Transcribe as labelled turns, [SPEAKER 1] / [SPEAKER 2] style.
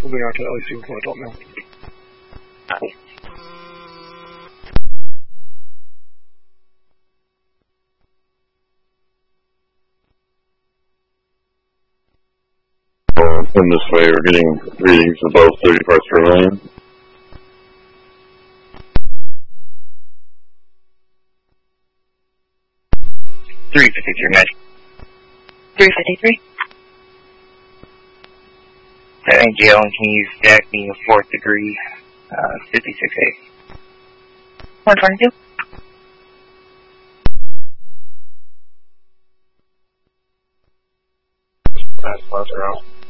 [SPEAKER 1] Moving on to LEC for adult male.
[SPEAKER 2] In this way, we're getting readings above 30 parts per million.
[SPEAKER 3] Measure.
[SPEAKER 4] 353.
[SPEAKER 3] Setting Galen, can you stack me a 4th degree, 56A?
[SPEAKER 4] 122.
[SPEAKER 1] That's out.